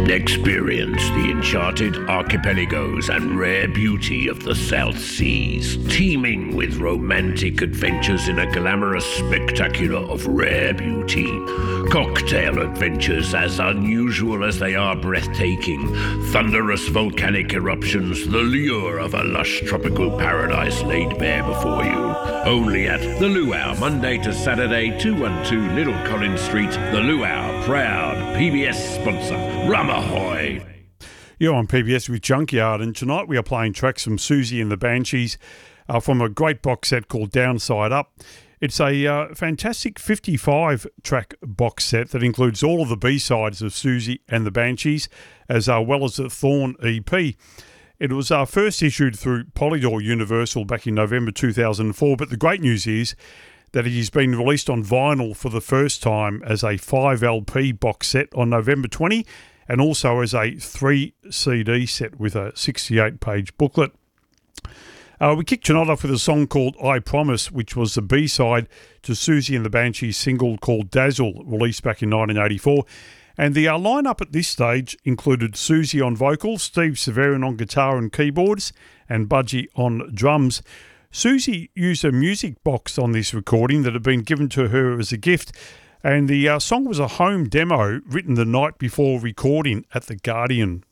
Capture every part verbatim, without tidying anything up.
and experience the enchanted archipelagos and rare beauty of the South Seas, teeming with romantic adventures in a glamorous spectacular of rare beauty. Cocktail adventures as unusual as they are breathtaking, thunderous volcanic eruptions, the lure of a lush tropical paradise laid bare before you. Only at The Luau, Monday to Saturday, two twelve Little Collins Street. The Luau, proud P B S sponsor. Rum ahoy! You're on P B S with Junkyard, and tonight we are playing tracks from Susie and the Banshees uh, from a great box set called Downside Up. It's a uh, fantastic fifty-five track box set that includes all of the B-sides of Susie and the Banshees, as uh, well as the Thorn E P. It was uh, first issued through Polydor Universal back in November two thousand four, but the great news is that it has been released on vinyl for the first time as a five L P box set on November twentieth, and also as a three C D set with a sixty-eight page booklet. Uh, we kicked tonight off with a song called I Promise, which was the B-side to Susie and the Banshees single called Dazzle, released back in nineteen eighty-four. And the uh, lineup at this stage included Susie on vocals, Steve Severin on guitar and keyboards, and Budgie on drums. Susie used a music box on this recording that had been given to her as a gift, and the uh, song was a home demo written the night before recording at The Guardian.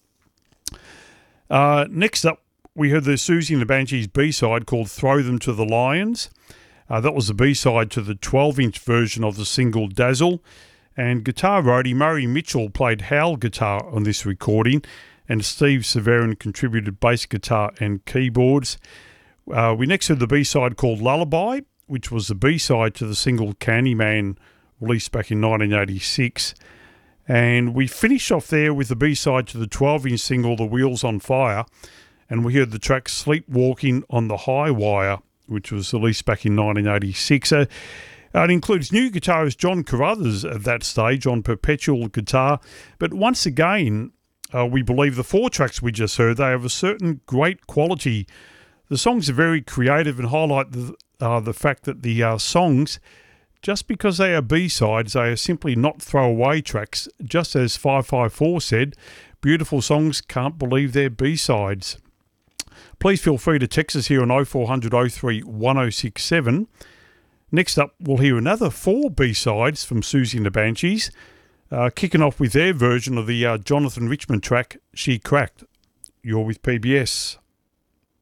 Uh, next up, we heard the Susie and the Banshees B-side called Throw Them to the Lions. Uh, that was the B-side to the twelve inch version of the single Dazzle. And guitar roadie Murray Mitchell played howl guitar on this recording, and Steve Severin contributed bass guitar and keyboards. Uh, we next heard the B-side called Lullaby, which was the B-side to the single Candyman, released back in nineteen eighty-six. And we finished off there with the B-side to the twelve inch single The Wheels on Fire, and we heard the track Sleepwalking on the High Wire, which was released back in nineteen eighty-six. Uh, it includes new guitarist John Carruthers at that stage on perpetual guitar, but once again, uh, we believe the four tracks we just heard, they have a certain great quality. The songs are very creative and highlight the, uh, the fact that the uh, songs, just because they are B-sides, they are simply not throwaway tracks. Just as five five four said, beautiful songs can't believe they're B-sides. Please feel free to text us here on oh four hundred oh three one oh six seven. Next up, we'll hear another four B-sides from Susie and the Banshees, uh, kicking off with their version of the uh, Jonathan Richman track, She Cracked. You're with P B S.